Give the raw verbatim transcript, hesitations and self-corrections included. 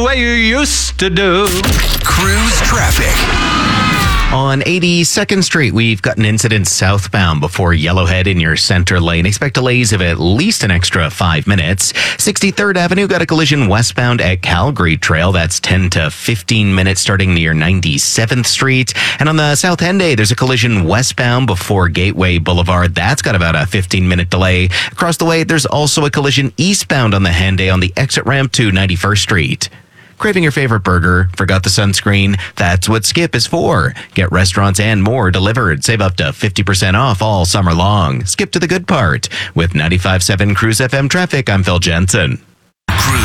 way you used to do. Cruise traffic. On eighty-second Street, we've got an incident southbound before Yellowhead in your center lane. Expect delays of at least an extra five minutes. sixty-third Avenue got a collision westbound at Calgary Trail. That's ten to fifteen minutes starting near ninety-seventh Street. And on the South Henday, there's a collision westbound before Gateway Boulevard. That's got about a fifteen minute delay. Across the way, there's also a collision eastbound on the Henday on the exit ramp to ninety-first Street. Craving your favorite burger? Forgot the sunscreen? That's what Skip is for. Get restaurants and more delivered. Save up to fifty percent off all summer long. Skip to the good part. With ninety-five point seven Cruise F M traffic, I'm Phil Jensen.